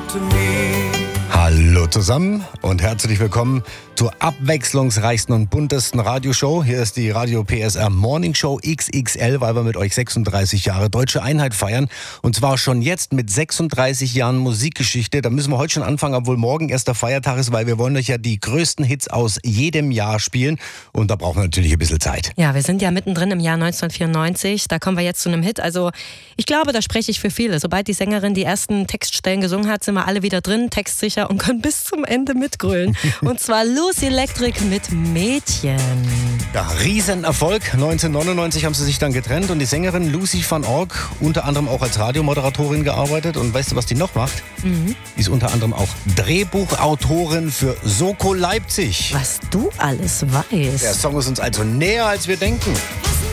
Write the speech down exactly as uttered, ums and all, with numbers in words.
Hallo zusammen und herzlich willkommen zur abwechslungsreichsten und buntesten Radioshow. Hier ist die Radio P S R Morning Show X X L, weil wir mit euch sechsunddreißig Jahre Deutsche Einheit feiern. Und zwar schon jetzt mit sechsunddreißig Jahren Musikgeschichte. Da müssen wir heute schon anfangen, obwohl morgen erst der Feiertag ist, weil wir wollen euch ja die größten Hits aus jedem Jahr spielen. Und da brauchen wir natürlich ein bisschen Zeit. Ja, wir sind ja mittendrin im Jahr neunzehnhundertvierundneunzig. Da kommen wir jetzt zu einem Hit. Also ich glaube, da spreche ich für viele. Sobald die Sängerin die ersten Textstellen gesungen hat, sind wir alle wieder drin, textsicher und können bis zum Ende mitgrölen. Und zwar Lucy Electric mit Mädchen. Ja, Riesenerfolg. neunzehnhundertneunundneunzig haben sie sich dann getrennt und die Sängerin Lucy van Ork unter anderem auch als Radiomoderatorin gearbeitet. Und weißt du, was die noch macht? Mhm. Die ist unter anderem auch Drehbuchautorin für Soko Leipzig. Was du alles weißt. Der Song ist uns also näher, als wir denken. Was